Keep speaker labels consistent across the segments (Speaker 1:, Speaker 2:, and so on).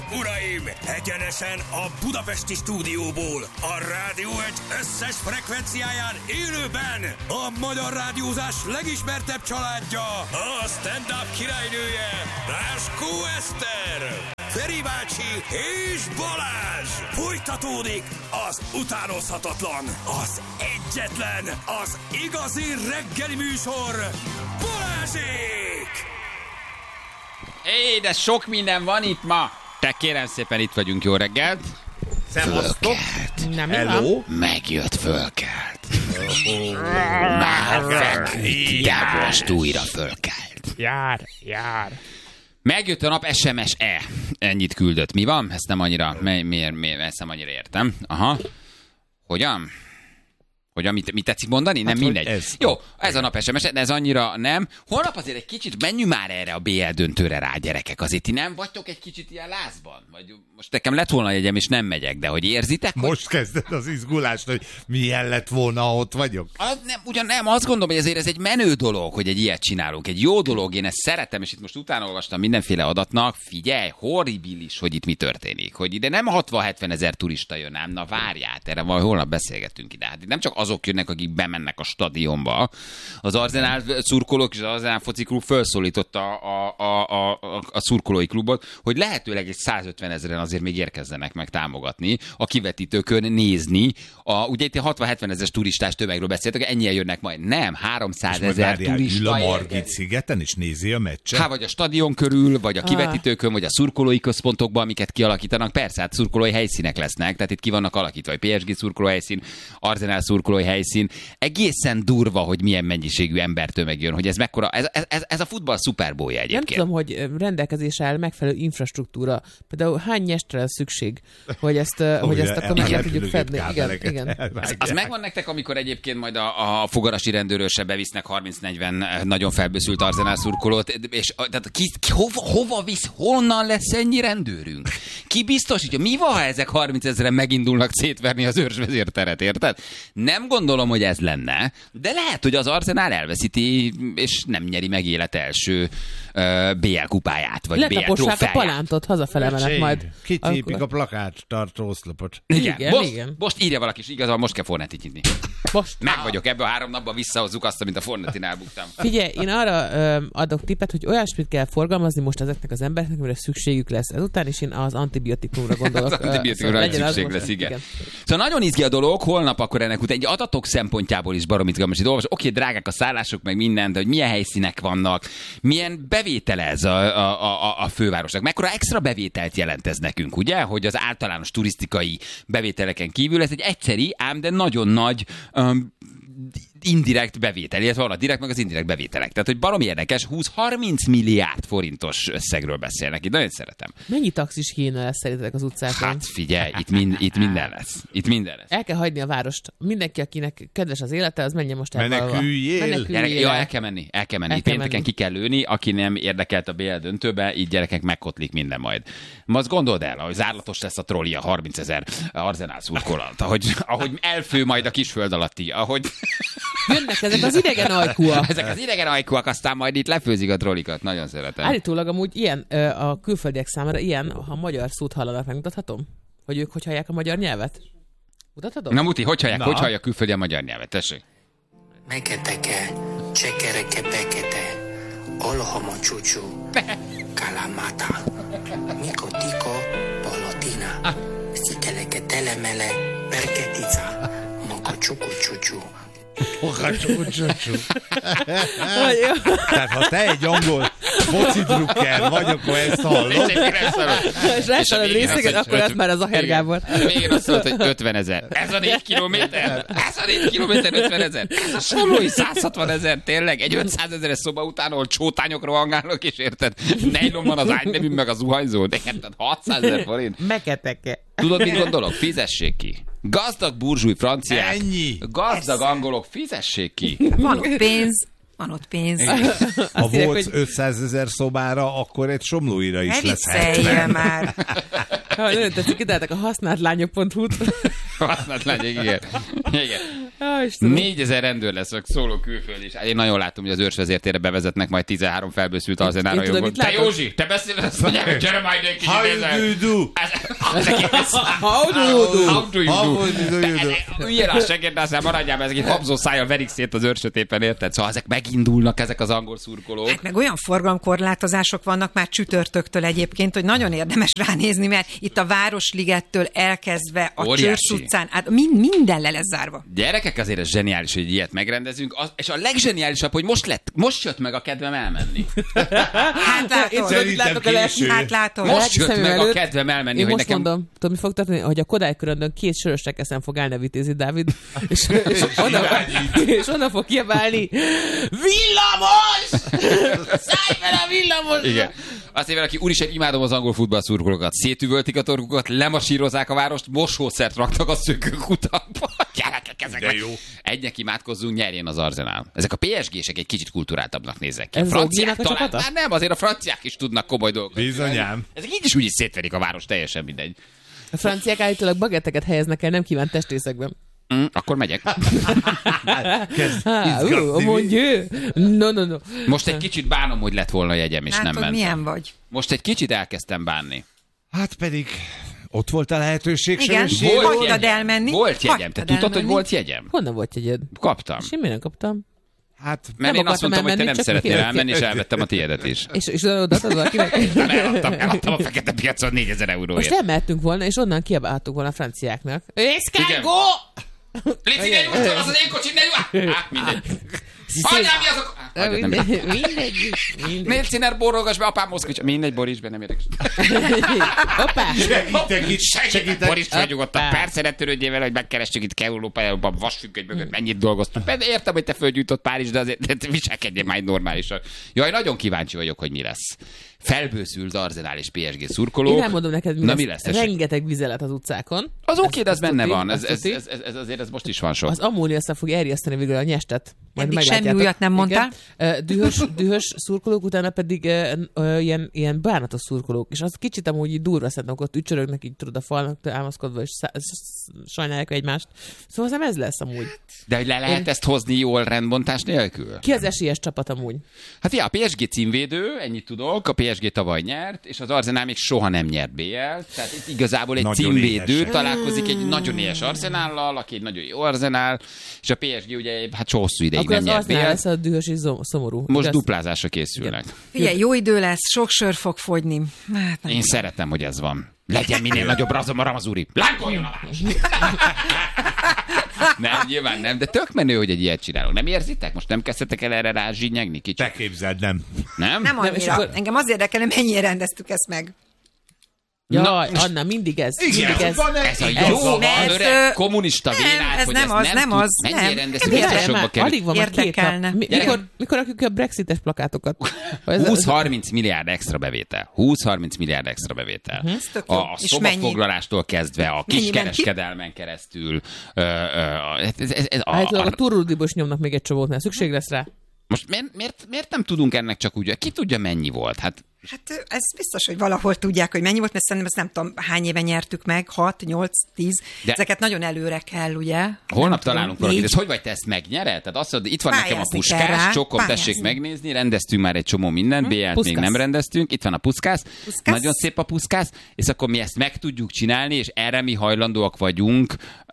Speaker 1: uraim! Egyenesen a budapesti stúdióból, a Rádió Egy összes frekvenciáján élőben a magyar rádiózás legismertebb családja, a stand-up királynője, Ráskó Eszter, Feri bácsi és Balázs! Folytatódik az utánozhatatlan, az egyetlen, az igazi reggeli műsor, Balázsék!
Speaker 2: Hé, de sok minden van itt ma! Te kérem szépen, itt vagyunk, jó reggelt! Fölkelt.
Speaker 3: Hello?
Speaker 2: Megjött, fölkelt. Már feküdt, Gábost újra fölkelt.
Speaker 3: Jár.
Speaker 2: Megjött a nap, SMS-e. Ennyit küldött. Mi van? Ezt nem annyira, miért ezt nem annyira értem. Aha. Hogyan? Mit tetszik mondani? Nem mindegy. Jó, ez a nap SMS, de ez annyira nem. Holnap azért egy kicsit menjünk már erre a BL döntőre rá, gyerekek. Azért ti nem vagytok egy kicsit ilyen lázban? Vagy most nekem lett volna jegyem, és nem megyek, de hogy érzitek?
Speaker 3: Most kezded az izgulást, hogy milyen lett volna, ott vagyok?
Speaker 2: Nem, azt gondolom, hogy azért ez egy menő dolog, hogy egy ilyet csinálunk. Egy jó dolog, én ezt szeretem, és itt most utána olvastam mindenféle adatnak. Figyelj, horribilis, hogy itt mi történik. Hogy ide nem 60-70 ezer turista jön ám, na várját, erre majd holnap beszélgetünk ide. Hát nem csak azok jönnek, akik bemennek a stadionba. Az Arsenal szurkolók és az Arsenal foci klub felszólította a szurkolói klubot, hogy lehetőleg egy 150 ezeren azért még érkezzenek meg támogatni, a kivetítőkön nézni. Ugye itt 60-70 ezer turistás tömegről beszéltek, ennyien jönnek majd. Nem, 300 ezer turista.
Speaker 3: Ül a Margit szigeten és nézi a meccset?
Speaker 2: Vagy a stadion körül, vagy a kivetítőkön, vagy a szurkolói központokban, amiket kialakítanak. Persze, hát szurkolói helyszínek lesznek, tehát itt ki vannak alakítva, vagy PSG szurkolói helyszín, Arsenal szurkolói helyszín. Egészen durva, hogy milyen mennyiségű embertömeg jön, hogy ez mekkora, ez a futball szuperbólja egyébként.
Speaker 4: Nem tudom, hogy rendelkezésre áll megfelelő infrastruktúra. Például hány nyestre lesz szükség, hogy ezt akkor meg tudjuk fedni. Igen.
Speaker 2: Az megvan nektek, amikor egyébként majd a fogarasi rendőrősre bevisznek 30-40 nagyon felbőszült Arsenal szurkolót, és tehát hova visz, honnan lesz ennyi rendőrünk? Ki biztosítja? Mi van, ha ezek 30 ezeren megindulnak szétverni az őrsvezérteret, érted? Nem gondolom, hogy ez lenne, de lehet, hogy az Arsenal elveszíti, és nem nyeri meg élet első BL kupáját, vagy BL trófeáját.
Speaker 4: A palántot, hazafele menet majd.
Speaker 3: Kicsípik a plakát tartó oszlopot.
Speaker 2: Igen. Most írja valaki, és igazán most kell Fornetit nyitni. Meg vagyok, ebből a 3 napban visszahozzuk azt, amit a Fornetinál buktam.
Speaker 4: Figyelj, én arra adok tippet, hogy olyasmit kell forgalmazni most ezeknek az embereknek, amire szükségük lesz ezután, és én az antibiotikumra gondolok.
Speaker 2: Az antibiotikumra szükség lesz, igen. Szóval nagyon izgi a dolog, holnap akkor ennek után egy adatok szempontjából is barom izgalmas. Oké, drágák a szállások, meg minden, de hogy milyen helyszínek vannak, milyen bevétele ez a fővárosnak, mekkora extra bevételt jelent ez nekünk, ugye? Hogy az általános turisztikai bevételeken kívül ez egy egyszeri, ám de nagyon nagy indirekt bevétel, illetve van a direkt, meg az indirekt bevételek. Tehát, hogy baromi érdekes, 20-30 milliárd forintos összegről beszélnek. Itt nagyon szeretem.
Speaker 4: Mennyi taxis hína lesz szerintetek az utcákon?
Speaker 2: Hát figyelj, itt minden lesz. El
Speaker 4: kell hagyni a várost. Mindenki, akinek kedves az élete, az menjen most el.
Speaker 3: Meneküljél.
Speaker 2: Ja, el kell menni. Pénteken ki kell lőni, aki nem érdekelt a BL döntőbe, így gyerekek megkotlik minden majd. Azt gondold el, hogy zárlatos lesz a trolli a 30 ezer Arsenal szurkolat, ahogy elfő majd a kisföld alatti, ahogy...
Speaker 4: Jönnek ezek az idegen ajkúak.
Speaker 2: Ezek az idegen ajkúak, aztán majd itt lefőzik a trollikat. Nagyon szeretem.
Speaker 4: Állítólag amúgy ilyen, a külföldiek számára ilyen, ha magyar szót hallanak, megmutathatom? Hogy ők hogy hallják a magyar nyelvet? Mutathatom?
Speaker 2: Na Muti, hogy hallják külföldi a magyar nyelvet? Tessék.
Speaker 5: Meketeke, csekereke pekete, olohomo csúcsú, kalamata, mikotiko, polotina, szikeleke telemele, perketica, moko csuku csúcsú.
Speaker 3: Tehát ha te egy angol foci drukker vagy, akkor ezt hallod.
Speaker 4: És rászalad részeket, akkor ez már az Aher Gábor.
Speaker 2: Még azt mondod, hogy 50 ezer. Ez a 4 kilométer? Ez a 4 kilométer 50 ezer? Ez a Sollói 160 ezer, tényleg? Egy 500 ezeres szoba után, ahol csótányok rohangálnak, és érted? Nejlon van az ágynevű, meg a zuhanyzó. De érted? 600 ezer forint.
Speaker 4: Meketeke.
Speaker 2: Tudod, mit gondolok? Fizessék ki. Gazdag burzsúj franciák.
Speaker 3: Ennyi.
Speaker 2: Gazdag angolok, fizessék ki.
Speaker 6: Van ott pénz.
Speaker 3: Ha volt 500 ezer szobára, akkor egy Somlóira is lesz 70.
Speaker 6: Már.
Speaker 4: Ha nagyon tetszik, kitáltak a használtlányok.hu-t.
Speaker 2: Használatlan, igen. 4000 rendőr lesz, szóló külföld is. Én nagyon látom, hogy az őrsvezértérre bevezetnek majd 13 felbőszült Arzenál rajongot. Te Józsi, te beszéled azt mondják, hogy gyere majd egy kicsit nézel.
Speaker 3: How do you do?
Speaker 2: How do you do? Üljél a segéd, de aztán maradjál, ezek egy habzó szájjal verik szét az őrsöt éppen, érted? Szóval ezek megindulnak, ezek az angol szurkolók.
Speaker 6: Hát meg olyan forgalomkorlátozások vannak már csütörtöktől egyébként, hogy nagyon érdemes ránézni, mert itt a Városligettől elkezdve a Csörsz utcán, hát minden le lesz zárva.
Speaker 2: Gyerekek, azért ez zseniális, hogy ilyet megrendezünk, és a legzseniálisabb, hogy most jött meg a kedvem elmenni.
Speaker 6: Hát látod.
Speaker 2: Most jött meg a kedvem elmenni,
Speaker 4: én
Speaker 2: hogy
Speaker 4: most
Speaker 2: nekem...
Speaker 4: mondom, tudom, mi fog történni, hogy a Kodály köröndön 2 sörös rekeszen fog elnevitézni Dávid, és onnan fog kiabálni, villamos! Szállj fel a villamos!
Speaker 2: Igen. Azt éven, aki úristen, imádom az angol futballszurkolókat, szétüvöltik a torkukat, lemasírozzák a várost, mosószert raktak a szökők utakba. Gyerekek, ezek egynek imádkozzunk, nyerjen az Arzenál. Ezek a PSG-sek egy kicsit kulturáltabbnak néznek ki. A franciák talán már nem, azért a franciák is tudnak komoly dolgokat.
Speaker 3: Bizonyám.
Speaker 2: Ezek így is úgy is szétverik a város, teljesen mindegy.
Speaker 4: A franciák állítólag bagetteket helyeznek el nem kívánt testrészekben.
Speaker 2: Akkor megyek.
Speaker 4: Mon Dieu! No.
Speaker 2: Most egy kicsit bánom, hogy lett volna jegyem, és nem mentem.
Speaker 6: Milyen vagy?
Speaker 2: Most egy kicsit elkezdtem bánni.
Speaker 3: Hát pedig ott volt a lehetőség.
Speaker 6: Igen, hagytad elmenni.
Speaker 2: Volt jegyem. Te tudtad, hogy volt jegyem?
Speaker 4: Honnan volt jegyed?
Speaker 2: Kaptam.
Speaker 4: Semmi nem kaptam.
Speaker 3: Hát,
Speaker 2: mert én azt mondtam, hogy te nem szeretnél elmenni, és elvettem a tiédet is.
Speaker 4: És odaadtad valakinek?
Speaker 2: Eladtam a fekete piacon 4000 euróért.
Speaker 4: Most elmehetünk volna, és onnan kiabálhattunk volna a franciáknak. Escargot!
Speaker 2: Léci, ne nyújtson, az én kocsim, ne nyújtson! Mindegy. Hagyjál, mi azok?
Speaker 4: Mindegy.
Speaker 2: Nélciner borrogas be, apám moszkvics. Mindegy, Boris be, nem érdekes.
Speaker 4: Hoppá!
Speaker 2: Segítek. Boris, földnyugodtan. Persze ne törődjél vele, hogy megkerestük itt Európában vasfüggöny mögött, mennyit dolgoztunk. Értem, hogy te földgyújtott Párizs, de azért viselkedjél majd normálisan. Jaj, nagyon kíváncsi vagyok, hogy mi lesz. Felbőszült Arzenál és PSG szurkolók.
Speaker 4: Én elmondom neked, mi lesz. Rengeteg vizelet az utcákon.
Speaker 2: Az oké, de ez benne van. Ez most is van sok.
Speaker 4: Az ammónia aztán fog erjeszteni végül a nyestet.
Speaker 6: Eddig semmi újat nem mondtál.
Speaker 4: Dühös szurkolók, utána pedig ilyen bánatos szurkolók. És az kicsit amúgy így durva szerintem, ott ücsörögnek így tudod a falnak támaszkodva, és sajnálják egymást. Szóval ez lesz amúgy.
Speaker 2: De hogy le lehet ezt hozni jól rendbontás nélkül?
Speaker 4: Ki az esélyes csapat amúgy?
Speaker 2: Hát ja, a PSG címvédő, ennyit tudok, a PSG tavaly nyert, és az Arzenál még soha nem nyert BL-t, tehát itt igazából egy nagyon címvédő éhesen találkozik egy nagyon éhes Arzenállal, aki egy nagyon jó Arzenál, és a PSG ugye hát hosszú ideig
Speaker 4: akkor
Speaker 2: nem nyert BL-t.
Speaker 4: Akkor az Arzenál lesz a dühös és szomorú.
Speaker 2: Most igaz? Duplázásra készülnek.
Speaker 6: Figyelj, jó idő lesz, sok sör fog fogyni. Hát,
Speaker 2: én szeretem, hogy ez van. Legyen minél nagyobb Ramazuri. Lánkoljon a város! Nem, nyilván nem, de tök menő, hogy egy ilyet csinálunk. Nem érzitek? Most nem kezdtetek el erre rázsinyegni kicsit?
Speaker 3: Te képzeld, nem.
Speaker 2: Nem?
Speaker 6: Nem annyira.
Speaker 4: Akkor...
Speaker 6: Engem az érdekel, hogy mennyire rendeztük ezt meg.
Speaker 4: Jaj, Anna, mindig ez.
Speaker 3: Igen,
Speaker 4: mindig
Speaker 2: ez a jó, öreg, kommunista vénát, hogy ezt nem tud. Mennyire rendeztük ezt a sokba kerül.
Speaker 4: Alig van már 2 nap. Mikor rakjuk a Brexites plakátokat?
Speaker 2: 20-30 milliárd extra bevétel. 20-30 milliárd extra bevétel. A szobafoglalástól kezdve, a kiskereskedelmen keresztül.
Speaker 4: A Turrudibos nyomnak még egy csomót, szükség lesz rá.
Speaker 2: Most miért nem tudunk ennek csak úgy, ki tudja mennyi volt? Hát
Speaker 6: ez biztos, hogy valahol tudják, hogy mennyi volt, mert szerintem ezt nem tudom, hány éve nyertük meg, 6, 8, 10. De ezeket nagyon előre kell, ugye?
Speaker 2: Holnap találunk valakit. Ez hogy vagy te ezt megnyered? Tehát azt mondod, itt van nekem a Puskás, csokom, tessék megnézni, rendeztünk már egy csomó mindent, BL-t még nem rendeztünk, itt van a Puskás, nagyon szép a Puskás, és akkor mi ezt meg tudjuk csinálni, és erre mi hajlandóak vagyunk,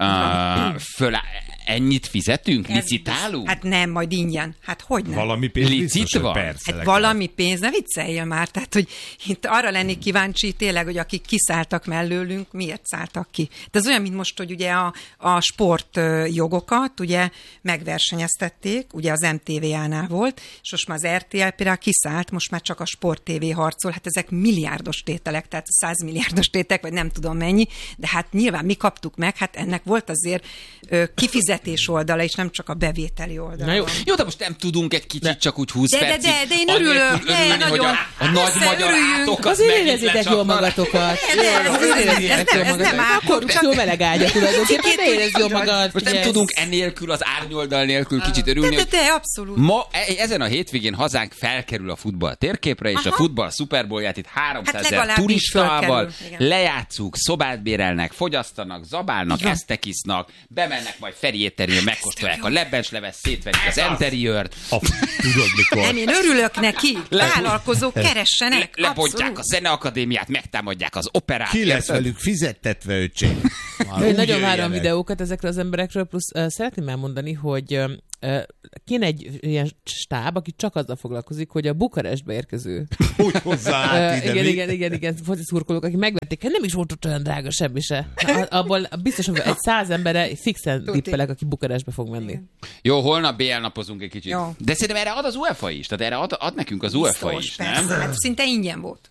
Speaker 2: ennyit fizetünk? Licitálunk?
Speaker 6: Hát nem, majd ingyen. Hát hogy nem?
Speaker 3: Valami pénz biztos, hogy persze.
Speaker 6: Hát valami pénz, ne vicceljél már. Tehát, hogy itt arra lennék kíváncsi tényleg, hogy akik kiszálltak mellőlünk, miért szálltak ki. De ez olyan, mint most, hogy ugye a sportjogokat ugye megversenyeztették, ugye az MTV-nál volt, és most már az RTL például kiszállt, most már csak a Sport TV harcol, hát ezek milliárdos tételek, tehát 100 milliárdos tételek, vagy nem tudom mennyi, de hát nyilván mi kaptuk meg, hát ennek volt azért kifizető fizetés oldala, és nem csak a bevételi oldala.
Speaker 2: Jó, de most nem tudunk egy kicsit csak úgy 20 percig.
Speaker 6: De én örülök,
Speaker 2: örülni, hogy a nagy magyar átok az
Speaker 4: azért érezzétek jól magatokat.
Speaker 6: Ez nem átok,
Speaker 4: csak jó meleg ágya tulajdonképpen, de érezd jól magad.
Speaker 2: Most nem tudunk ennélkül, az árnyoldal nélkül kicsit örülni.
Speaker 6: De abszolút.
Speaker 2: Ma, ezen a hétvégén hazánk felkerül a futball térképre, és a futball Super Bowl-ját itt 300 000 turistával lejátszuk, szobát bérelnek, fogyasztanak, zabálnak, esztek, isznak, bemennek majd Feri éttermére, megkóstolják a lebbencsleves, szétverik az interiőrt.
Speaker 3: Tudod mikor?
Speaker 6: Nem, én örülök neki. Vállalkozók keressenek.
Speaker 2: Lebontják a Zeneakadémiát, megtámadják az operát.
Speaker 3: Ki lesz velük fizettetve, öcsém?
Speaker 4: Nagyon várom videókat ezekről az emberekről, plusz szeretném elmondani, hogy kéne egy ilyen stáb, aki csak azzal foglalkozik, hogy a Bukarestbe érkező.
Speaker 3: Úgy hozzá
Speaker 4: igen, foci szurkolók, akik megvették, nem is volt ott olyan drága semmi se. Abból biztos, hogy egy 100 emberre fixen tippelek, aki Bukarestbe fog menni.
Speaker 2: Jó, holnap BL napozunk egy kicsit.
Speaker 6: Jó.
Speaker 2: De szerintem erre ad az UEFA is, tehát erre ad nekünk az UEFA is,
Speaker 6: persze.
Speaker 2: nem?
Speaker 6: Hát szinte ingyen volt.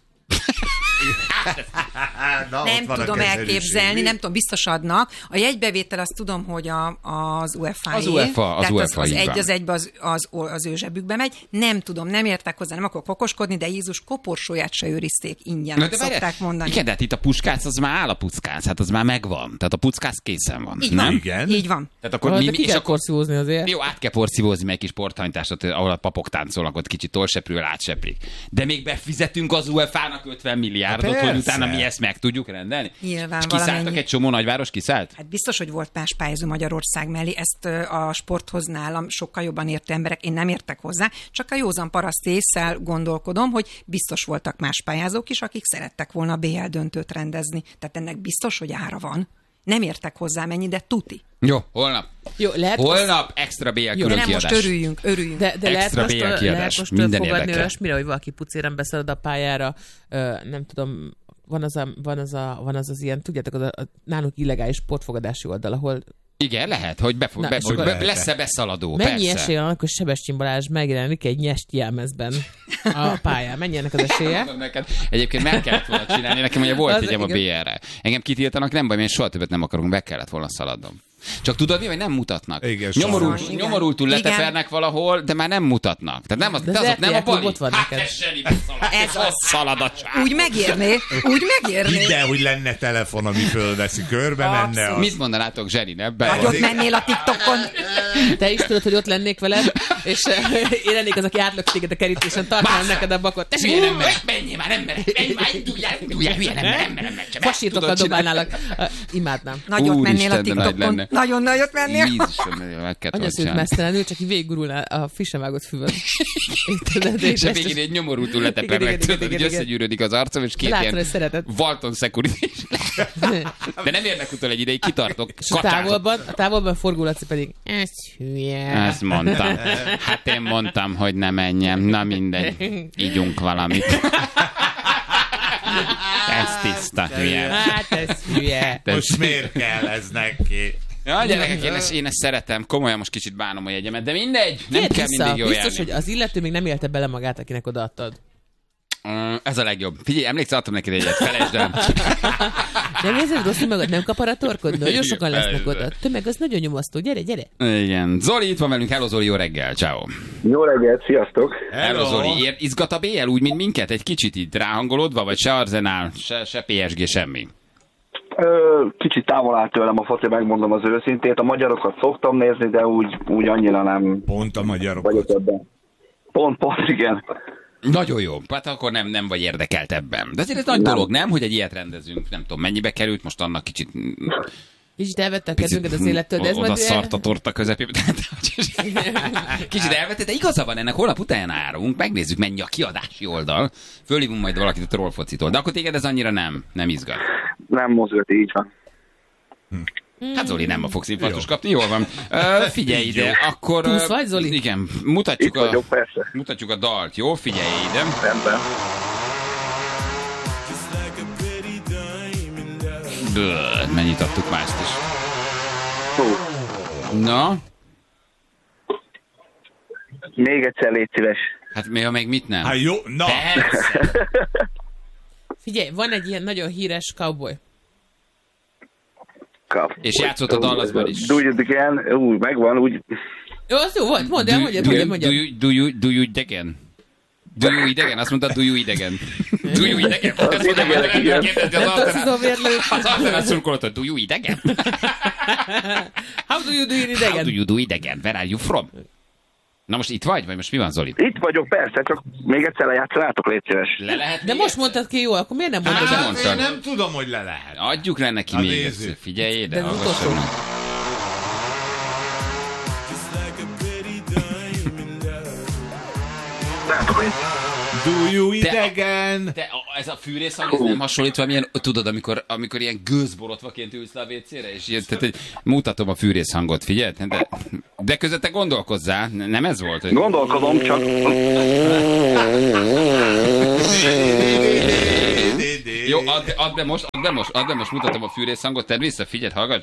Speaker 3: Na,
Speaker 6: nem tudom elképzelni, nem tudom, biztos adnak. A jegybevétel azt tudom, hogy az UEFA-é.
Speaker 2: Az UEFA,
Speaker 6: az egy az egybe az ő zsebükbe megy. Nem tudom, nem értek hozzá, nem akarok okoskodni, de Jézus koporsóját se őrizték ingyen, szokták mondani.
Speaker 2: Igen, de hát itt a Puskás az már áll a Puskás, hát az már megvan. Tehát a Puskás készen van.
Speaker 6: Így
Speaker 2: nem?
Speaker 6: van.
Speaker 3: Igen.
Speaker 6: Így van.
Speaker 2: Tehát akkor
Speaker 4: Ki kell porszívózni azért.
Speaker 2: Jó, át kell porszívózni meg egy kis porthanytást, ahol a papok táncolnak, ott kicsit tollseprűvel átseplik. De még befizetünk az UEFA-nak 50 milliárdot, hogy utána mi ezt meg tudjuk rendelni.
Speaker 6: Nyilván
Speaker 2: és kiszálltak
Speaker 6: valamennyi.
Speaker 2: Egy csomó nagyváros, kiszállt?
Speaker 6: Hát biztos, hogy volt más pályázó Magyarország mellé, ezt a sporthoz nálam sokkal jobban értő emberek, én nem értek hozzá, csak a józan paraszt ésszel gondolkodom, hogy biztos voltak más pályázók is, akik szerettek volna a BL döntőt rendezni. Tehát ennek biztos, hogy ára van. Nem értek hozzá mennyi, de tuti.
Speaker 2: Jó, holnap.
Speaker 4: Jó, lehet
Speaker 2: holnap extra BL külön
Speaker 6: De nem
Speaker 2: kiadás.
Speaker 6: most örüljünk.
Speaker 4: De lehet most
Speaker 2: minden
Speaker 4: fogadni
Speaker 2: érdekel.
Speaker 4: olyasmire, hogy valaki pucéren beszalad a pályára, nem tudom, van az ilyen, tudjátok, nálunk illegális sportfogadási oldal, ahol
Speaker 2: Igen, lehet, hogy lesz-e beszaladó.
Speaker 4: Mennyi
Speaker 2: persze.
Speaker 4: esélye annak, hogy Sebestyén Balázs megjelenik egy nyest jelmezben a pályán? Mennyi ennek az esélye?
Speaker 2: Egyébként meg kellett volna csinálni, nekem ugye volt jegyem a BR-re. Engem kitiltanak, nem baj, én soha többet nem akarunk, be kellett volna szaladnom. Csak tudod mi, hogy nem mutatnak.
Speaker 3: Igen,
Speaker 2: nyomorultul letepernek valahol, de már nem mutatnak. Tehát nem azok nem a bali. Hát ez zseni
Speaker 6: Ez az
Speaker 2: szalad a csár.
Speaker 6: Úgy megérné.
Speaker 3: Hidd el, hogy lenne telefon, ami fölveszi, körbe menne. Az...
Speaker 2: Mit mondanátok, Zseni?
Speaker 6: Hogy ott mennél a TikTokon.
Speaker 4: Te is tudod, hogy ott lennék veled, és én lennék az, aki átlök téged a kerítésen, tartanám neked a bakot.
Speaker 2: Tessék, nem merek, menjél már, nem merek. Induljál, hülye, nem merek.
Speaker 4: Fasírtokkal dobálnálak. Imádnám.
Speaker 6: Nagyot mennél a TikTokon. Nagyon nagyot mennél.
Speaker 2: Anya
Speaker 4: szült mesztelenül, csak így végigurulnál a frissen vágott füvön.
Speaker 2: És a végén egy nyomorultul letepernek, tudod, hogy összegyűrődik az arcom, és két ilyen Walton Security. De nem érnek utol egy ideig, kitartok.
Speaker 4: A távolban forgó Laci pedig, ez hülye.
Speaker 2: Ezt mondtam. Hát én mondtam, hogy ne menjem. Na mindegy. Ígyunk valamit. Ez tiszta hülye.
Speaker 4: Hát ez hülye.
Speaker 3: Most miért kell ez neki?
Speaker 2: Ja, gyerekek, én ezt szeretem. Komolyan most kicsit bánom a jegyemet, de mindegy. Nem kell mindig jól
Speaker 4: biztos, hogy az illető még nem élte bele magát, akinek odaadtad.
Speaker 2: Ez a legjobb. Figyelj, emlékszel, adtam neked egyet, felejtsd el.
Speaker 4: Nem érzed rosszul magad, nem kap arra torkod? Nagyon sokan lesznek oda. Tömeg, az nagyon nyomasztó. Gyere.
Speaker 2: Igen. Zoli itt van velünk. Hello Zoli, jó reggel. Ciao.
Speaker 7: Jó reggelt, sziasztok.
Speaker 2: Hello Zoli. Izgat a BL úgy, mint minket? Egy kicsit itt ráhangolódva, vagy se Arsenal, se PSG, semmi?
Speaker 7: Kicsit távol áll tőlem a foci, megmondom az őszintét. A magyarokat szoktam nézni, de úgy annyira nem.
Speaker 3: Pont a magyarokat.
Speaker 7: Pont, igen.
Speaker 2: Nagyon jó. Hát akkor nem vagy érdekelt ebben. De azért ez nagy dolog, nem? Hogy egy ilyet rendezünk. Nem tudom, mennyibe került, most annak kicsit
Speaker 4: elvette a kedvünket az élettől, de ez
Speaker 2: oda szart a torta közepébe. Kicsit elvette, de igaza van, ennek holnap után árunk, megnézzük, mennyi a kiadási oldal. Fölhívunk majd valakit a Trollfocitól. De akkor téged ez annyira nem izgat.
Speaker 7: Nem mozgat, így van.
Speaker 2: Hát Zoli nem fogsz infarktus kapni, jól van. Figyelj ide, akkor...
Speaker 4: Túsz vagy, Zoli?
Speaker 2: Igen, mutatjuk a dalt, jó? Figyelj ide.
Speaker 7: Rendben.
Speaker 2: Mennyit adtuk mást is. Na?
Speaker 7: Még egyszer légy szíves.
Speaker 2: Hát még mit nem?
Speaker 3: Hát jó, na!
Speaker 2: Persze.
Speaker 4: Figyelj, van egy ilyen nagyon híres cowboy.
Speaker 7: Cup.
Speaker 2: És játszott a Dallasban is.
Speaker 7: Do it again, megvan, úgy...
Speaker 4: Jó, az jó volt, mondjam.
Speaker 2: Do you idegen? Do you idegen? Azt mondta, do you idegen. Do you idegen? Azt mondta, az Arsenal szurkolótól, do you idegen?
Speaker 4: How do you do it idegen?
Speaker 2: How do you do idegen? Where are you from? Na most itt vagy most mi van, Zoli?
Speaker 7: Itt vagyok, persze, csak még egyszer lejátszanátok, légy szíves.
Speaker 2: Le lehet
Speaker 4: De most mondtad ki, jó, akkor miért nem mondtad?
Speaker 3: Hát én nem tudom, hogy le lehet.
Speaker 2: Adjuk le neki még egyszer. Figyelj ide, hallgasson meg.
Speaker 3: Do you idegen?
Speaker 2: De ez a fűrészhang, ez nem hasonlít valamilyen, tudod, amikor ilyen gőzborotvaként ülsz le a WC-re, és ilyen, tehát, mutatom a fűrészhangot, figyelj? De közben te gondolkozzál, nem ez volt? Hogy...
Speaker 7: Gondolkozom, csak...
Speaker 2: Jó, add be most, mutatom a fűrészhangot, tedd vissza, figyelj, hallgass.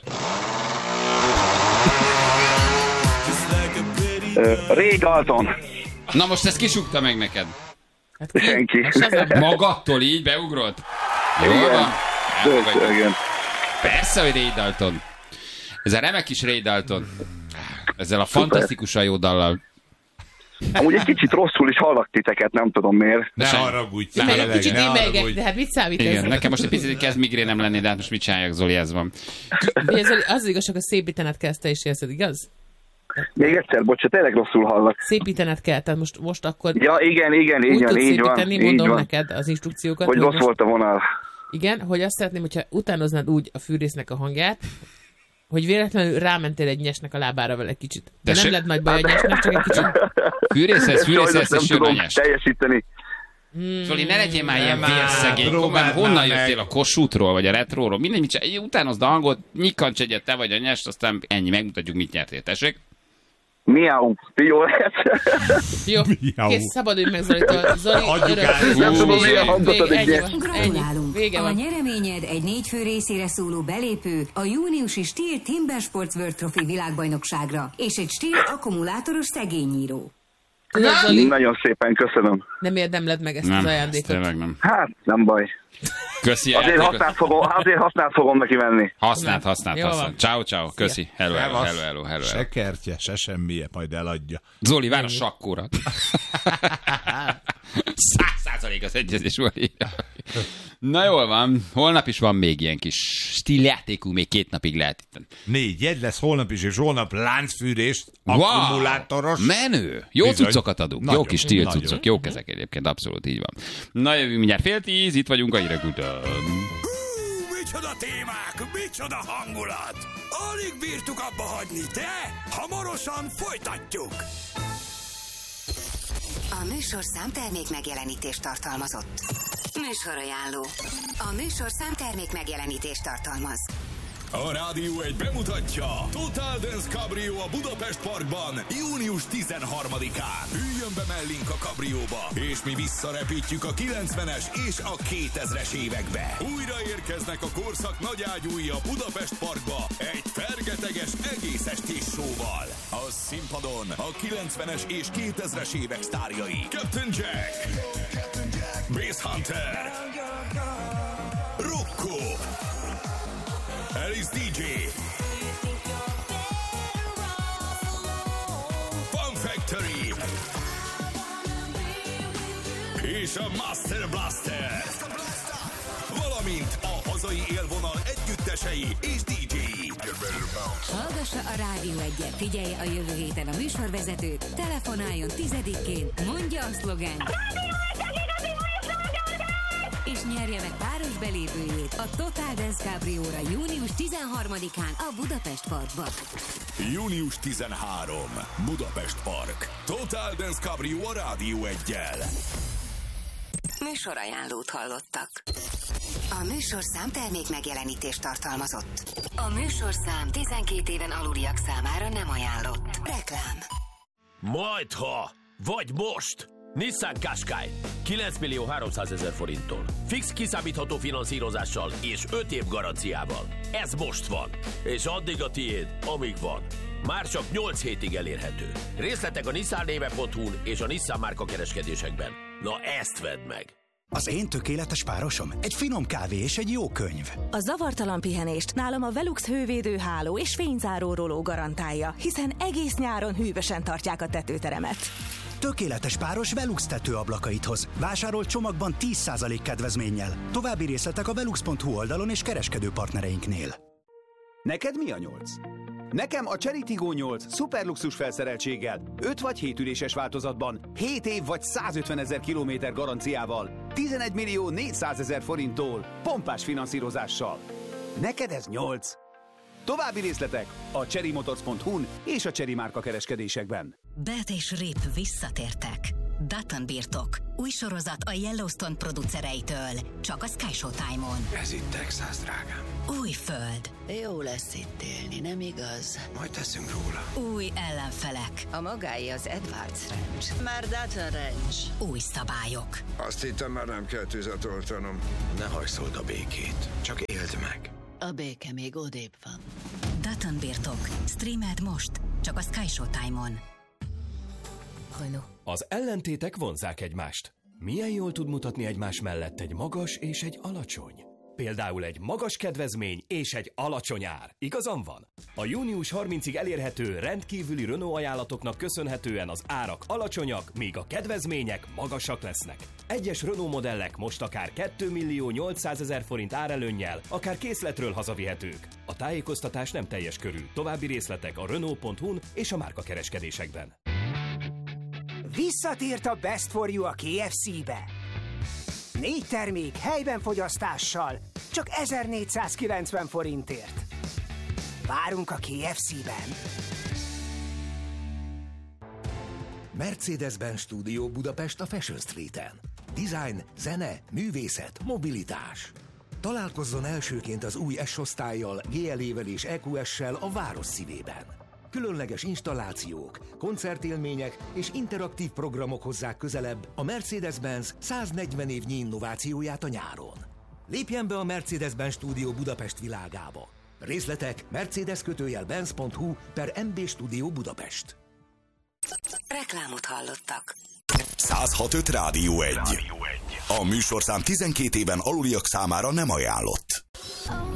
Speaker 7: Ray Dalton.
Speaker 2: Na most ezt kisugta meg neked.
Speaker 4: Hát
Speaker 7: Senki.
Speaker 2: Magattól így beugrott? Jól van?
Speaker 7: Igen.
Speaker 2: Persze, hogy Ray Dalton. Ez a remek kis Ray Dalton. Ezzel a fantasztikusan jó dallal.
Speaker 7: Amúgy egy kicsit rosszul is hallak titeket, nem tudom miért.
Speaker 3: Ne haragudj.
Speaker 4: Meg egy kicsit émelget, de hát mit számít ez?
Speaker 2: Igen, nekem most egy picit kezd migrénem lenni, de hát most mit csináljak, Zoli, ez van.
Speaker 4: Zoli, az igazság, hogy szépítened kell, ezt te is érzed, igaz?
Speaker 7: Még egyszer, bocs, tényleg rosszul hallak.
Speaker 4: Szépítened kell, tehát most akkor...
Speaker 7: Ja, igen,
Speaker 4: úgy tudsz
Speaker 7: így van.
Speaker 4: szépíteni,
Speaker 7: Így
Speaker 4: mondom
Speaker 7: van.
Speaker 4: neked az instrukciókat.
Speaker 7: Hogy rossz volt a vonal.
Speaker 4: Igen, hogy azt szeretném, hogyha utánoznád úgy a fűrésznek a hangját, hogy véletlenül rámentél egy nyesnek a lábára vele egy kicsit. De nem lett nagy baj a nyesnek, csak egy kicsit...
Speaker 2: Fűrészhez,
Speaker 7: Sajnos nem
Speaker 2: és jön a
Speaker 7: tudom
Speaker 2: nyes.
Speaker 7: teljesíteni.
Speaker 2: Zoli, ne legyél már ilyen
Speaker 3: már,
Speaker 2: vérszegény.
Speaker 3: próbáld
Speaker 2: Honnan
Speaker 3: már
Speaker 2: jöttél,
Speaker 3: meg.
Speaker 2: a Kossuthról, vagy a Retróról? Mindegy, mit csinálj. Utánozd a hangot, nyikkancs egyet, te vagy a nyest, aztán ennyi, megmutatjuk, mit nyertél. Tessék?
Speaker 7: Miau. Jó lehet.
Speaker 4: Jó,
Speaker 3: Miau.
Speaker 4: kész, szabadulj meg Zolitól. Zoli,
Speaker 3: Adjuk
Speaker 4: örök.
Speaker 3: át.
Speaker 7: Nem tudom, milyen hangot ad egy
Speaker 4: Ennyi
Speaker 7: gyerek.
Speaker 4: van.
Speaker 8: Gratulálunk!
Speaker 4: Vége
Speaker 8: A
Speaker 4: van.
Speaker 8: nyereményed egy 4 fő részére szóló belépő a júniusi Stihl Timber Sports World Trophy világbajnokságra és egy Stihl akkumulátoros szegényíró.
Speaker 4: Tudod, Zoli,
Speaker 7: Nagyon szépen köszönöm.
Speaker 4: nem érdemled meg ezt az
Speaker 2: Nem, ezt
Speaker 4: ajándékot.
Speaker 2: tényleg nem.
Speaker 7: Hát, nem baj.
Speaker 2: Köszi,
Speaker 7: Azért használt fogom neki venni.
Speaker 2: Használt.
Speaker 4: Jó van.
Speaker 2: Ciao. Köszi. Hello.
Speaker 3: Se kertje, se semmije, majd eladja.
Speaker 2: Zoli, vár a sakkóra. 100% az egyezés volt. Na jól van, holnap is van még ilyen kis stíljátékú, még 2 napig lehet itt.
Speaker 3: 4 jegy lesz holnap is, és holnap láncfűrést, akkumulátoros.
Speaker 2: Menő! Jó
Speaker 3: Bizony.
Speaker 2: cuccokat adunk.
Speaker 3: Nagyon,
Speaker 2: jó kis stíl
Speaker 3: nagyon.
Speaker 2: cuccok. Jók ezek egyébként, abszolút így van. Na jövünk mindjárt 9:30, itt vagyunk a hírek után.
Speaker 1: Micsoda témák, micsoda hangulat! Alig bírtuk abba hagyni, de hamarosan folytatjuk!
Speaker 8: A műsorszám termék megjelenítést tartalmazott. Műsorajánló. A műsorszám termék megjelenítést tartalmaz.
Speaker 1: A Rádió 1 bemutatja Total Dance Cabrio a Budapest Parkban június 13-án. Üljön be mellénk a kabrióba, és mi visszarepítjük a 90-es és a 2000-es évekbe. Újra érkeznek a korszak nagyágyúi a Budapest Parkba egy fergeteges egész estés showval. A színpadon a 90-es és 2000-es évek sztárjai. Captain Jack, Bass Hunter, Rocco, Alice DJ, Fun Factory és a Master Blaster, valamint a hazai élvonal együttesei és DJ-i.
Speaker 8: Hallgassa a Rádió 1-et, figyelje a jövő héten a műsorvezetőt, telefonáljon 10-én, mondja a szlogent, és nyerje meg páros belépőjét a Total Dance Cabrio-ra június 13-án a Budapest Parkban.
Speaker 1: Június 13. Budapest Park. Total Dance Cabrio a Rádió 1-jel.
Speaker 8: Műsorajánlót hallottak. A műsorszám termék megjelenítést tartalmazott. A műsorszám 12 éven aluliak számára nem ajánlott. Reklám.
Speaker 9: Majdha, vagy most! Nissan Qashqai 9.300.000 forinttól. Fix kiszámítható finanszírozással és 5 év garanciával. Ez most van, és addig a tiéd, amíg van. Már csak 8 hétig elérhető. Részletek a nissannéve.hu-n és a Nissan márka kereskedésekben. Na ezt vedd meg!
Speaker 10: Az én tökéletes párosom egy finom kávé és egy jó könyv.
Speaker 11: A zavartalan pihenést nálam a Velux hővédőháló és fényzáró roló garantálja, hiszen egész nyáron hűvösen tartják a tetőteremet.
Speaker 10: Tökéletes páros Velux tetőablakait hoz. Vásárolt csomagban 10% kedvezménnyel. További részletek a velux.hu oldalon és kereskedő partnereinknél.
Speaker 12: Neked mi a 8? Nekem a Chery Tiggo 8 szuperluxus felszereltséggel, 5 vagy 7 üléses változatban, 7 év vagy 150 000 kilométer garanciával, 11 millió 400 000 forinttól, pompás finanszírozással. Neked ez 8. További részletek a cherrymotors.hu-n és a Chery márka kereskedésekben.
Speaker 8: Beth és Rip visszatértek. Dutton birtok. Új sorozat a Yellowstone producereitől. Csak a Sky Showtime-on.
Speaker 13: Ez itt Texas, drágám.
Speaker 8: Új föld.
Speaker 14: Jó lesz itt élni, nem igaz?
Speaker 13: Majd teszünk róla.
Speaker 8: Új ellenfelek.
Speaker 14: A magáé az Edwards Ranch. Már Dutton Ranch.
Speaker 8: Új szabályok.
Speaker 13: Azt hittem, már nem kell tüzet oltanom. Ne hajszold a békét, csak éld meg.
Speaker 14: A béke még odébb van.
Speaker 8: Dutton birtok. Streamed most. Csak a Sky Showtime-on.
Speaker 15: Az ellentétek vonzzák egymást. Milyen jól tud mutatni egymás mellett egy magas és egy alacsony? Például egy magas kedvezmény és egy alacsony ár. Igazam van? A június 30-ig elérhető rendkívüli Renault ajánlatoknak köszönhetően az árak alacsonyak, míg a kedvezmények magasak lesznek. Egyes Renault modellek most akár 2 millió 800 000 forint árelőnnyel, akár készletről hazavihetők. A tájékoztatás nem teljes körű. További részletek a Renault.hu-n és a márkakereskedésekben.
Speaker 16: Visszatért a Best for You a KFC-be. 4 termék helyben fogyasztással, csak 1490 forintért. Várunk a KFC-ben.
Speaker 17: Mercedes-Benz Studio Budapest a Fashion Street-en. Design, zene, művészet, mobilitás. Találkozzon elsőként az új S-osztállyal, GLE-vel és EQS-sel a város szívében. Különleges installációk, koncertélmények és interaktív programok hozzák közelebb a Mercedes-Benz 140 évnyi innovációját a nyáron. Lépjen be a Mercedes-Benz Studio Budapest világába. Részletek mercedes-benz.hu/MB Studio Budapest.
Speaker 8: Reklámot hallottak.
Speaker 1: 106.5 Rádió 1. A műsorszám 12 éven aluliak számára nem ajánlott.